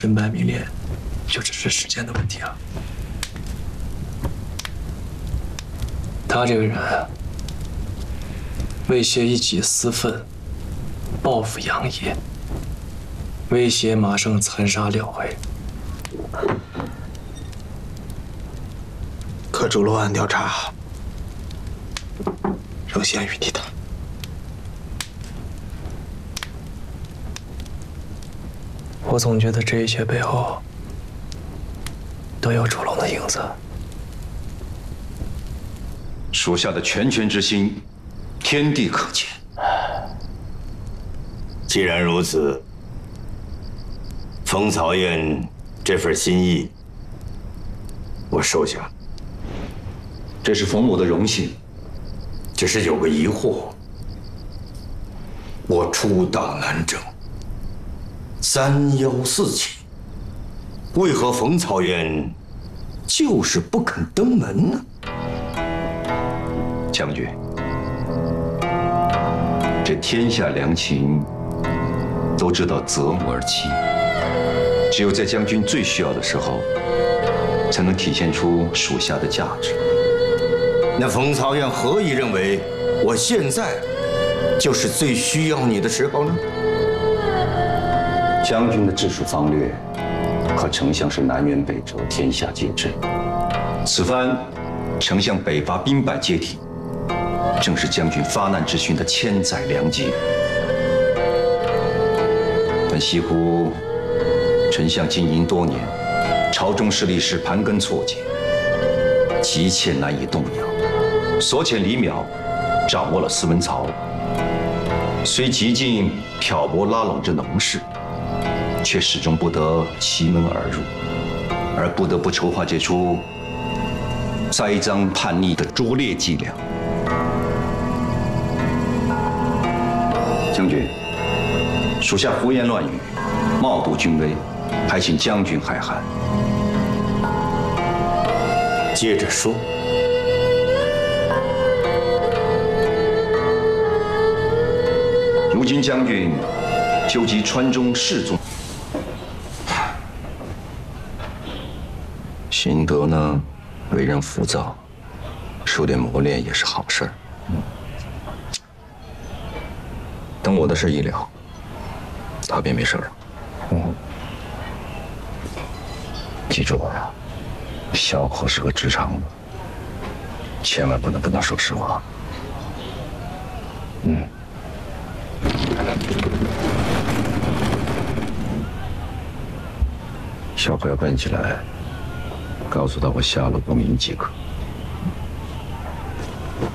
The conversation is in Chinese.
身败名裂，就只是时间的问题啊。他这个人啊，为泄一己私愤，报复杨野，威胁马胜残杀廖慧。 可主落案调查仍限于你的。 我总觉得这一切背后都有主龙的影子。 属下的拳拳之心，天地可见。 既然如此，风草宴这份心意，我收下。 这是冯某的荣幸， 只是有个疑惑：我出大南征，3邀4请，为何冯草宴就是不肯登门呢？ 将军，这天下良禽都知道择木而栖，只有在将军最需要的时候，才能体现出属下的价值。 那冯草宴何以认为我现在就是最需要你的时候呢？ 将军的治蜀方略，可丞相是南辕北辙，天下皆知。此番丞相北伐兵败皆体，正是将军发难之讯的千载良机。但惜乎丞相经营多年，朝中势力是盘根错节，急切难以动摇。所遣李邈掌握了司文曹，虽极尽漂泊拉拢之能事，却始终不得其门而入，而不得不筹划这出栽赃叛逆的拙劣伎俩。将军，属下胡言乱语，冒渎军威，还请将军海涵。 接着说。 如今将军纠集川中士众，心得呢，为人浮躁，受点磨练也是好事儿。等我的事一了，他便没事了。记住啊，小口是个直肠子，千万不能跟他说实话。小口要笨起来，告诉他我下落不明即可。